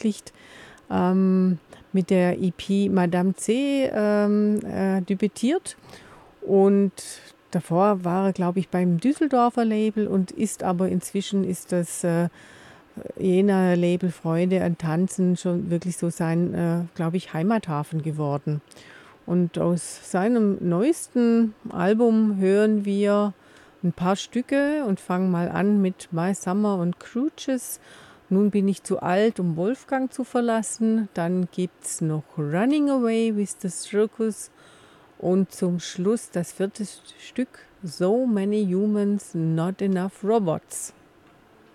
veröffentlicht, mit der EP Madame C debütiert. Und davor war er, glaube ich, beim Düsseldorfer Label und inzwischen ist das jener Label Freude an Tanzen schon wirklich so sein, glaube ich, Heimathafen geworden. Und aus seinem neuesten Album hören wir ein paar Stücke und fangen mal an mit My Summer und Cruises. Nun bin ich zu alt, um Wolfgang zu verlassen. Dann gibt's noch Running Away with the Circus. Und zum Schluss das vierte Stück, So Many Humans, Not Enough Robots.